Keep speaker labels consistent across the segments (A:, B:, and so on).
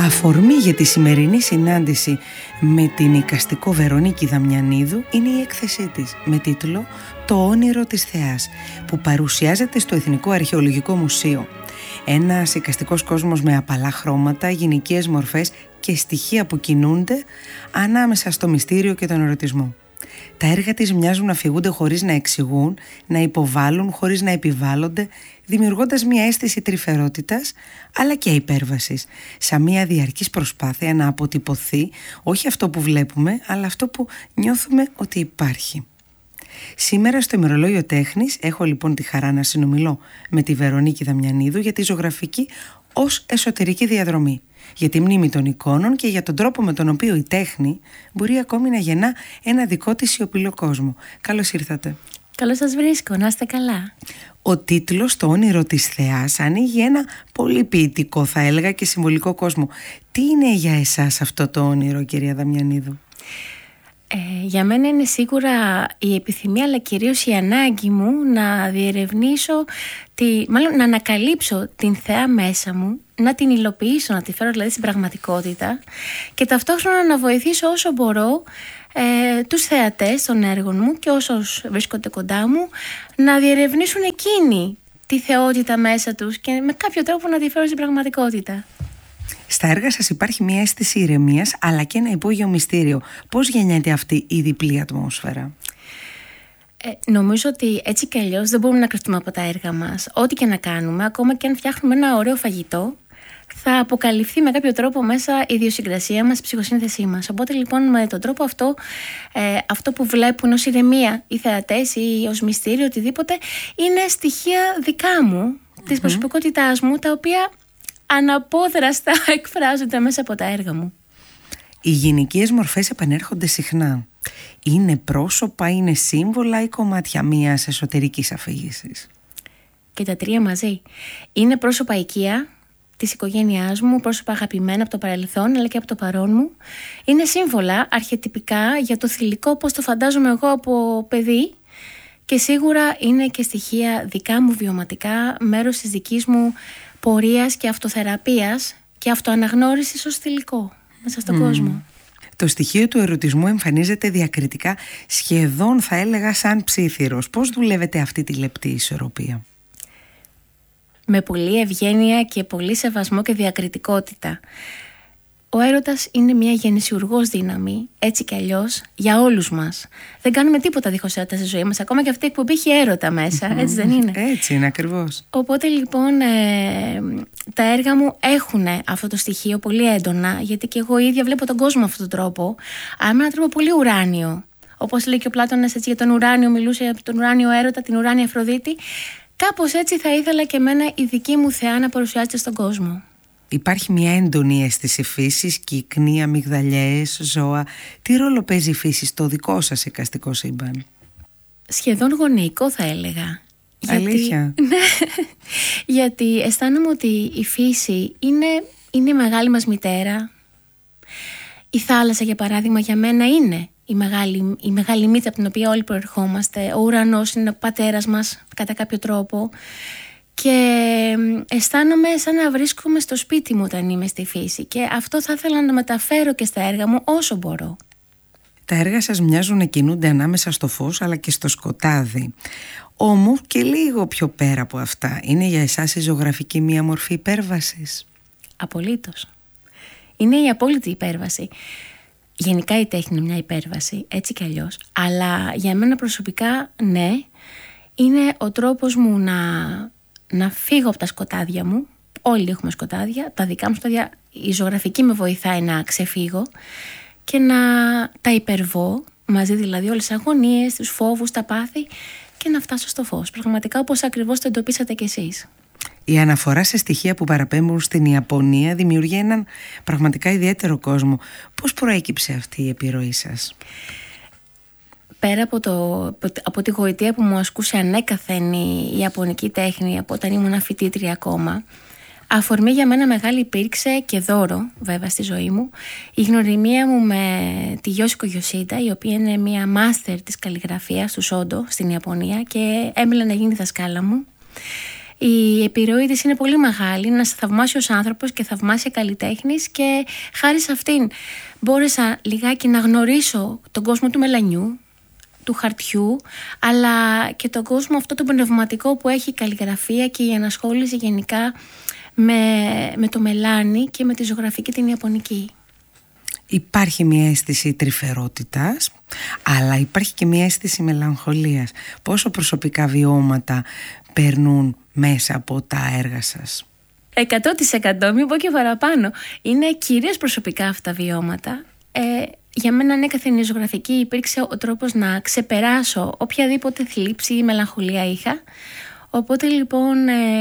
A: Αφορμή για τη σημερινή συνάντηση με την εικαστικό Βερονίκη Δαμιανίδου είναι η έκθεσή της με τίτλο «Το όνειρο της θεάς», που παρουσιάζεται στο Εθνικό Αρχαιολογικό Μουσείο. Ένας εικαστικός κόσμος με απαλά χρώματα, γυναικείες μορφές και στοιχεία που κινούνται ανάμεσα στο μυστήριο και τον ερωτισμό. Τα έργα της μοιάζουν να φυγούνται χωρίς να εξηγούν, να υποβάλλουν χωρίς να επιβάλλονται, δημιουργώντας μια αίσθηση τρυφερότητας αλλά και υπέρβασης, σαν μια διαρκής προσπάθεια να αποτυπωθεί όχι αυτό που βλέπουμε, αλλά αυτό που νιώθουμε ότι υπάρχει. Σήμερα στο ημερολόγιο τέχνης έχω λοιπόν τη χαρά να συνομιλώ με τη Βερονίκη Δαμιανίδου για τη ζωγραφική ως εσωτερική διαδρομή, για τη μνήμη των εικόνων και για τον τρόπο με τον οποίο η τέχνη μπορεί ακόμη να γεννά ένα δικό της σιωπηλό κόσμο. Καλώς ήρθατε.
B: Καλώς σας βρίσκω, να είστε καλά.
A: Ο τίτλος «Το όνειρο της θεάς» ανοίγει ένα πολύ ποιητικό, θα έλεγα, και συμβολικό κόσμο. Τι είναι για εσάς αυτό το όνειρο, κυρία Δαμιανίδου?
B: Για μένα είναι σίγουρα η επιθυμία, αλλά κυρίως η ανάγκη μου να διερευνήσω, μάλλον να ανακαλύψω την θεά μέσα μου, να την υλοποιήσω, να τη φέρω δηλαδή στην πραγματικότητα και ταυτόχρονα να βοηθήσω όσο μπορώ τους θεατές των έργων μου και όσους βρίσκονται κοντά μου να διερευνήσουν εκείνοι τη θεότητα μέσα τους και με κάποιο τρόπο να τη φέρω στην πραγματικότητα.
A: Στα έργα σας υπάρχει μια αίσθηση ηρεμίας αλλά και ένα υπόγειο μυστήριο. Πώς γεννιέται αυτή η διπλή ατμόσφαιρα?
B: Νομίζω ότι έτσι κι αλλιώς δεν μπορούμε να κρυφτούμε από τα έργα μας. Ό,τι και να κάνουμε, ακόμα και αν φτιάχνουμε ένα ωραίο φαγητό, θα αποκαλυφθεί με κάποιο τρόπο μέσα η ιδιοσυγκρασία μας, η ψυχοσύνθεσή μας. Οπότε λοιπόν με τον τρόπο αυτό που βλέπουν ως ηρεμία οι θεατές ή ως μυστήριο, οτιδήποτε, είναι στοιχεία δικά μου, της προσωπικότητάς μου, τα οποία αναπόδραστα εκφράζονται μέσα από τα έργα μου.
A: Οι γυναικείες μορφές επανέρχονται συχνά. Είναι πρόσωπα, είναι σύμβολα ή κομμάτια μιας εσωτερικής αφήγησης?
B: Και τα τρία μαζί. Είναι πρόσωπα οικεία της οικογένειάς μου, πρόσωπα αγαπημένα από το παρελθόν αλλά και από το παρόν μου. Είναι σύμβολα αρχετυπικά για το θηλυκό όπως το φαντάζομαι εγώ από παιδί. Και σίγουρα είναι και στοιχεία δικά μου βιωματικά, μέρος της δικής μου πορείας και αυτοθεραπείας και αυτοαναγνώρισης ως θηλυκό μέσα στον κόσμο.
A: Το στοιχείο του ερωτισμού εμφανίζεται διακριτικά, σχεδόν θα έλεγα σαν ψήθυρος. Πώς δουλεύετε αυτή τη λεπτή ισορροπία?
B: Με πολλή ευγένεια και πολύ σεβασμό και διακριτικότητα. Ο έρωτας είναι μια γεννησιουργός δύναμη, έτσι κι αλλιώς, για όλους μας. Δεν κάνουμε τίποτα δίχως έρωτα στη ζωή μας. Ακόμα και αυτή η εκπομπή έχει έρωτα μέσα, έτσι δεν είναι?
A: Έτσι είναι ακριβώς.
B: Οπότε λοιπόν τα έργα μου έχουν αυτό το στοιχείο πολύ έντονα, γιατί και εγώ ίδια βλέπω τον κόσμο με αυτόν τον τρόπο, αλλά με έναν τρόπο πολύ ουράνιο. Όπως λέει και ο Πλάτωνας, έτσι, για τον ουράνιο, μιλούσε για τον ουράνιο έρωτα, την ουράνια Αφροδίτη. Κάπως έτσι θα ήθελα και εμένα η δική μου θεά να παρουσιάζεται στον κόσμο.
A: Υπάρχει μια έντονη αίσθηση φύσης, κύκνη, αμυγδαλιές, ζώα. Τι ρόλο παίζει η φύση στο δικό σας εικαστικό σύμπαν?
B: Σχεδόν γονεϊκό θα έλεγα.
A: Αλήθεια?
B: Ναι, γιατί αισθάνομαι ότι η φύση είναι η μεγάλη μας μητέρα. Η θάλασσα για παράδειγμα για μένα είναι η μεγάλη μύτη από την οποία όλοι προερχόμαστε. Ο ουρανός είναι ο πατέρας μας κατά κάποιο τρόπο. Και αισθάνομαι σαν να βρίσκομαι στο σπίτι μου όταν είμαι στη φύση και αυτό θα ήθελα να το μεταφέρω και στα έργα μου όσο μπορώ.
A: Τα έργα σας μοιάζουν να κινούνται ανάμεσα στο φως αλλά και στο σκοτάδι. Όμως και λίγο πιο πέρα από αυτά, είναι για εσάς η ζωγραφική μία μορφή υπέρβασης?
B: Απολύτως. Είναι η απόλυτη υπέρβαση. Γενικά η τέχνη είναι μια υπέρβαση, έτσι κι αλλιώς. Αλλά για μένα προσωπικά, ναι, είναι ο τρόπος μου να φύγω από τα σκοτάδια μου. Όλοι έχουμε σκοτάδια, τα δικά μου σκοτάδια, η ζωγραφική με βοηθάει να ξεφύγω και να τα υπερβώ μαζί, δηλαδή όλες τις αγωνίες, τους φόβους, τα πάθη και να φτάσω στο φως. Πραγματικά όπως ακριβώς το εντοπίσατε κι εσείς.
A: Η αναφορά σε στοιχεία που παραπέμπουν στην Ιαπωνία δημιουργεί έναν πραγματικά ιδιαίτερο κόσμο. Πώς προέκυψε αυτή η επιρροή σας?
B: Πέρα από τη γοητεία που μου ασκούσε ανέκαθεν η ιαπωνική τέχνη από όταν ήμουν φοιτήτρια ακόμα, αφορμή για μένα μεγάλη υπήρξε και δώρο βέβαια στη ζωή μου η γνωριμία μου με τη Γιώσικο Γιωσίντα, η οποία είναι μια μάστερ της καλλιγραφίας του Σόντο στην Ιαπωνία και έμεινε να γίνει δασκάλα μου. Η επιρροή της είναι πολύ μεγάλη, είναι ένας θαυμάσιος άνθρωπος και θαυμάσια καλλιτέχνης, και χάρη σε αυτήν μπόρεσα λιγάκι να γνωρίσω τον κόσμο του μελανιού, του χαρτιού, αλλά και τον κόσμο αυτό το πνευματικό που έχει η καλλιγραφία και η ενασχόληση γενικά με το μελάνι και με τη ζωγραφική την ιαπωνική.
A: Υπάρχει μια αίσθηση τρυφερότητας, αλλά υπάρχει και μια αίσθηση μελαγχολίας. Πόσο προσωπικά βιώματα περνούν μέσα από τα έργα σας?
B: 100%, μην πω και παραπάνω. Είναι κυρίως προσωπικά αυτά τα βιώματα. Για μένα ανέκαθεν η ζωγραφική υπήρξε ο τρόπος να ξεπεράσω οποιαδήποτε θλίψη ή μελαγχολία είχα. Οπότε λοιπόν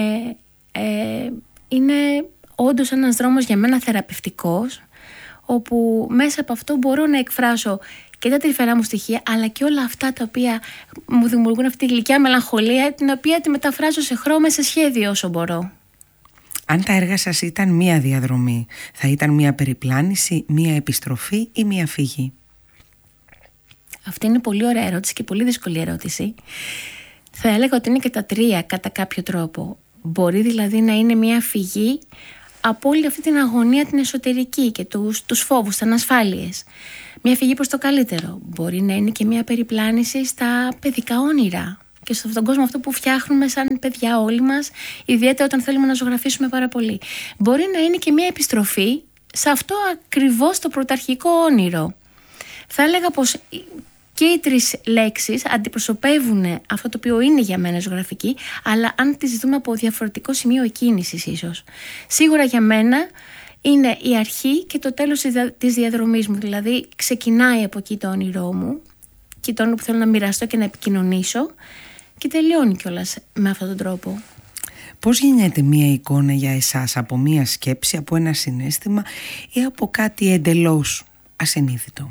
B: είναι όντως ένας δρόμος για μένα θεραπευτικός, όπου μέσα από αυτό μπορώ να εκφράσω και τα τρυφερά μου στοιχεία, αλλά και όλα αυτά τα οποία μου δημιουργούν αυτή τη γλυκιά μελαγχολία, την οποία τη μεταφράζω σε χρώμα, σε σχέδιο όσο μπορώ.
A: Αν τα έργα σας ήταν μία διαδρομή, θα ήταν μία περιπλάνηση, μία επιστροφή ή μία φυγή?
B: Αυτή είναι πολύ ωραία ερώτηση και πολύ δύσκολη ερώτηση. Θα έλεγα ότι είναι και τα τρία κατά κάποιο τρόπο. Μπορεί δηλαδή να είναι μία φυγή από όλη αυτή την αγωνία την εσωτερική και τους φόβους, τις ανασφάλειες. Μια φυγή προς το καλύτερο. Μπορεί να είναι και μια περιπλάνηση στα παιδικά όνειρα και σε αυτόν τον κόσμο αυτό που φτιάχνουμε σαν παιδιά όλοι μας, ιδιαίτερα όταν θέλουμε να ζωγραφίσουμε πάρα πολύ. Μπορεί να είναι και μια επιστροφή σε αυτό ακριβώς το πρωταρχικό όνειρο. Θα έλεγα πως και οι τρεις λέξεις αντιπροσωπεύουν αυτό το οποίο είναι για μένα ζωγραφική, αλλά αν τις δούμε από διαφορετικό σημείο εκκίνησης ίσως. Σίγουρα για μένα είναι η αρχή και το τέλος της διαδρομής μου. Δηλαδή ξεκινάει από εκεί το όνειρό μου και το όνειρο που θέλω να μοιραστώ και να επικοινωνήσω, και τελειώνει κιόλας με αυτόν τον τρόπο.
A: Πώς γεννιέται μία εικόνα για εσάς από μία σκέψη, από ένα συναίσθημα ή από κάτι εντελώς ασυνείδητο?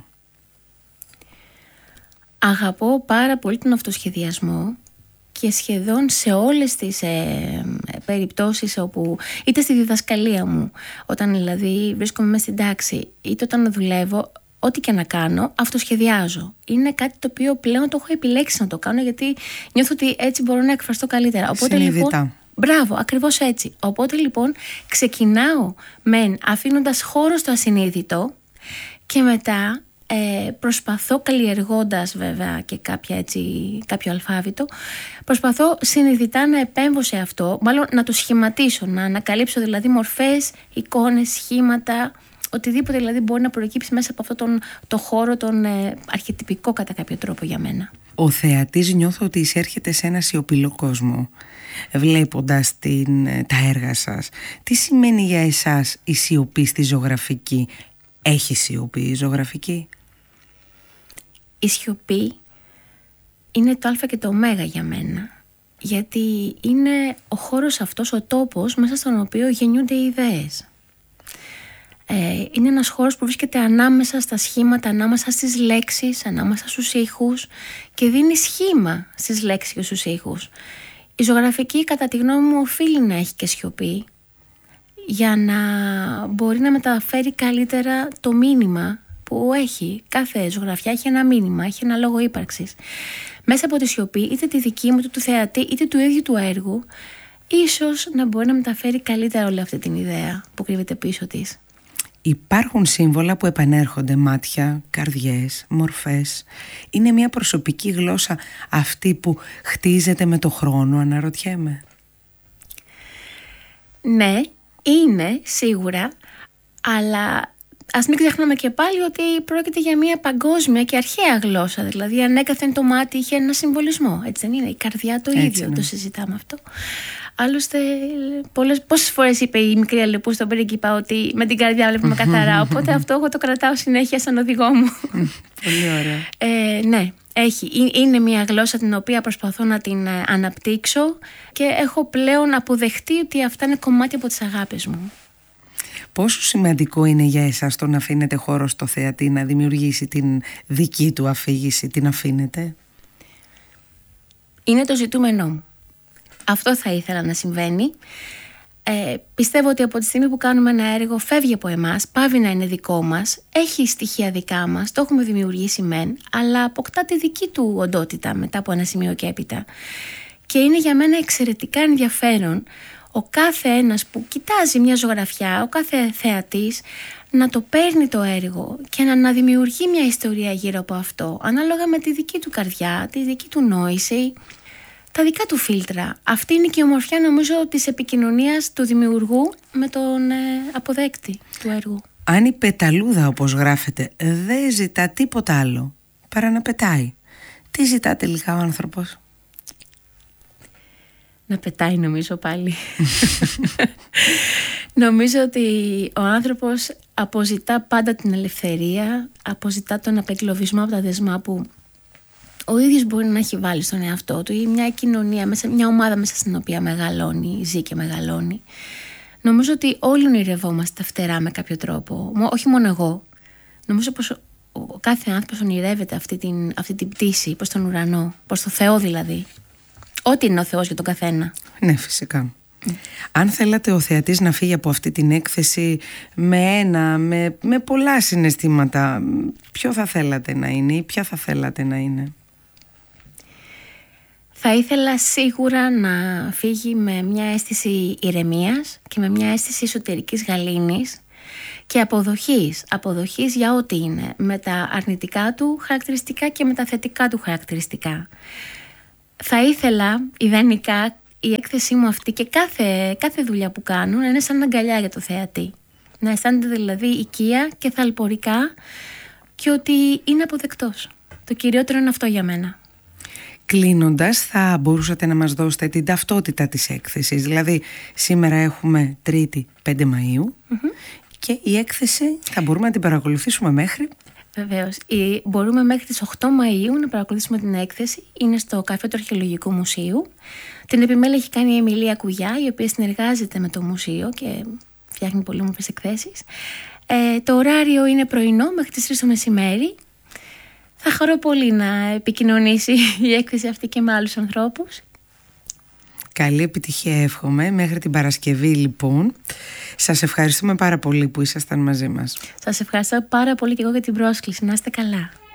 B: Αγαπώ πάρα πολύ τον αυτοσχεδιασμό και σχεδόν σε όλες τις περιπτώσεις όπου, είτε στη διδασκαλία μου, όταν δηλαδή βρίσκομαι μέσα στην τάξη, είτε όταν δουλεύω, ό,τι και να κάνω, αυτοσχεδιάζω. Είναι κάτι το οποίο πλέον το έχω επιλέξει να το κάνω, γιατί νιώθω ότι έτσι μπορώ να εκφραστώ καλύτερα. Οπότε λοιπόν, μπράβο, ακριβώς έτσι. Οπότε λοιπόν ξεκινάω αφήνοντας χώρο στο ασυνείδητο και μετά προσπαθώ, καλλιεργώντας βέβαια και κάποιο αλφάβητο, προσπαθώ συνειδητά να επέμβω σε αυτό, μάλλον να το σχηματίσω, να ανακαλύψω δηλαδή μορφές, εικόνες, σχήματα, οτιδήποτε δηλαδή μπορεί να προκύψει μέσα από αυτόν το χώρο, τον αρχετυπικό κατά κάποιο τρόπο για μένα.
A: Ο θεατής νιώθω ότι εισέρχεται σε ένα σιωπηλό κόσμο βλέποντας τα έργα σας. Τι σημαίνει για εσάς η σιωπή στη ζωγραφική? Έχει σιωπή η ζωγραφική?
B: Η σιωπή είναι το α και το ω για μένα, γιατί είναι ο χώρος αυτός, ο τόπος μέσα στον οποίο γεννιούνται οι ιδέες. Είναι ένας χώρος που βρίσκεται ανάμεσα στα σχήματα, ανάμεσα στις λέξεις, ανάμεσα στους ήχους, και δίνει σχήμα στις λέξεις και στους ήχους. Η ζωγραφική, κατά τη γνώμη μου, οφείλει να έχει και σιωπή για να μπορεί να μεταφέρει καλύτερα το μήνυμα που έχει. Κάθε ζωγραφιά έχει ένα μήνυμα, έχει ένα λόγο ύπαρξης. Μέσα από τη σιωπή, είτε τη δική μου, είτε του θεατή, είτε του ίδιου του έργου, ίσως να μπορεί να μεταφέρει καλύτερα όλη αυτή την ιδέα που κρύβεται πίσω της.
A: Υπάρχουν σύμβολα που επανέρχονται, μάτια, καρδιές, μορφές. Είναι μια προσωπική γλώσσα αυτή που χτίζεται με το χρόνο, αναρωτιέμαι.
B: Ναι, είναι σίγουρα, αλλά ας μην ξεχνάμε και πάλι ότι πρόκειται για μια παγκόσμια και αρχαία γλώσσα. Δηλαδή ανέκαθεν το μάτι είχε ένα συμβολισμό, έτσι δεν είναι? Η καρδιά το ίδιο, ναι. Το συζητάμε αυτό. Άλλωστε, πόσες φορές είπε η μικρή Αλεπού στον πρίγκιπα ότι με την καρδιά βλέπουμε καθαρά. Οπότε αυτό εγώ το κρατάω συνέχεια σαν οδηγό μου.
A: Πολύ ωραία.
B: Ναι, είναι μια γλώσσα την οποία προσπαθώ να την αναπτύξω και έχω πλέον αποδεχτεί ότι αυτά είναι κομμάτια από τις αγάπες μου.
A: Πόσο σημαντικό είναι για εσάς το να αφήνετε χώρο στο θεατή να δημιουργήσει την δική του αφήγηση? Την αφήνετε?
B: Είναι το ζητούμενό μου. Αυτό θα ήθελα να συμβαίνει. Πιστεύω ότι από τη στιγμή που κάνουμε ένα έργο φεύγει από εμάς, πάβει να είναι δικό μας, έχει στοιχεία δικά μας, το έχουμε δημιουργήσει μεν, αλλά αποκτά τη δική του οντότητα μετά από ένα σημείο και έπειτα. Και Και είναι για μένα εξαιρετικά ενδιαφέρον ο κάθε ένας που κοιτάζει μια ζωγραφιά, ο κάθε θεατής, να το παίρνει το έργο και να αναδημιουργεί μια ιστορία γύρω από αυτό, ανάλογα με τη δική του καρδιά, τη δική του νόηση, τα δικά του φίλτρα. Αυτή είναι και η ομορφιά, νομίζω, της επικοινωνίας του δημιουργού με τον αποδέκτη του έργου.
A: Αν η πεταλούδα, όπως γράφεται, δεν ζητά τίποτα άλλο παρά να πετάει, τι ζητά τελικά ο άνθρωπος?
B: Να πετάει, νομίζω πάλι. Νομίζω ότι ο άνθρωπος αποζητά πάντα την ελευθερία, αποζητά τον απεγκλωβισμό από τα δεσμά που ο ίδιος μπορεί να έχει βάλει στον εαυτό του, ή μια κοινωνία, μια ομάδα μέσα στην οποία μεγαλώνει, ζει και μεγαλώνει. Νομίζω ότι όλοι ονειρευόμαστε τα φτερά με κάποιο τρόπο, όχι μόνο εγώ. Νομίζω πως ο κάθε άνθρωπος ονειρεύεται αυτή την πτήση προς τον ουρανό, προς το Θεό δηλαδή. Ό,τι είναι ο Θεός για τον καθένα.
A: Ναι, φυσικά. Αν θέλατε ο θεατής να φύγει από αυτή την έκθεση με πολλά συναισθήματα, ποιο θα θέλατε να είναι ή ποια θα θέλατε να είναι?
B: Θα ήθελα σίγουρα να φύγει με μια αίσθηση ηρεμίας και με μια αίσθηση εσωτερικής γαλήνης και αποδοχής για ό,τι είναι, με τα αρνητικά του χαρακτηριστικά και με τα θετικά του χαρακτηριστικά. Θα ήθελα ιδανικά η έκθεσή μου αυτή και κάθε δουλειά που κάνω να είναι σαν αγκαλιά για το θεατή. Να αισθάνεται δηλαδή οικία και θαλπορικά και ότι είναι αποδεκτός. Το κυριότερο είναι αυτό για μένα.
A: Κλείνοντας, θα μπορούσατε να μας δώσετε την ταυτότητα της έκθεσης? Δηλαδή, σήμερα έχουμε Τρίτη 5 Μαΐου και η έκθεση θα μπορούμε να την παρακολουθήσουμε μέχρι...
B: Βεβαίως. Μπορούμε μέχρι τις 8 Μαΐου να παρακολουθήσουμε την έκθεση. Είναι στο καφέ του Αρχαιολογικού Μουσείου. Την επιμέλεια έχει κάνει η Εμιλία Κουγιά, η οποία συνεργάζεται με το μουσείο και φτιάχνει πολύ όμορφες εκθέσεις. Το ωράριο είναι πρωινό μέχρι τις 3 το μεσημέρι. Θα χαρώ πολύ να επικοινωνήσει η έκθεση αυτή και με άλλους ανθρώπους.
A: Καλή επιτυχία εύχομαι μέχρι την Παρασκευή λοιπόν. Σας ευχαριστούμε πάρα πολύ που ήσασταν μαζί μας.
B: Σας ευχαριστώ πάρα πολύ και εγώ για την πρόσκληση. Να είστε καλά.